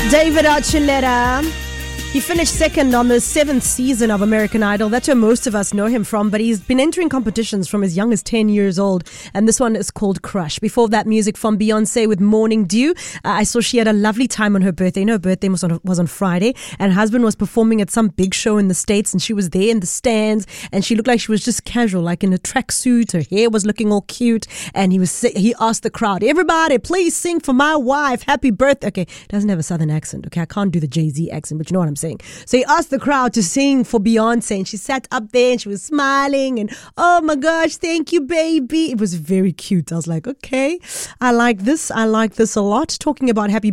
David Archuleta. He finished second on the 7th season of American Idol. That's where most of us know him from, but he's been entering competitions from as young as 10 years old, and this one is called Crush. Before that, music from Beyonce with Morning Dew. I saw she had a lovely time on her birthday. Her birthday was on Friday, and her husband was performing at some big show in the States, and she was there in the stands, and she looked like she was just casual, like in a tracksuit. Her hair was looking all cute, and he asked the crowd, "Everybody, please sing for my wife. Happy birthday." Okay, doesn't have a southern accent. Okay, I can't do the Jay-Z accent, but you know what I'm saying. So he asked the crowd to sing for Beyonce, and she sat up there and she was smiling and, "Oh my gosh, thank you, baby." It was very cute. I was like, okay, I like this a lot. Talking about happy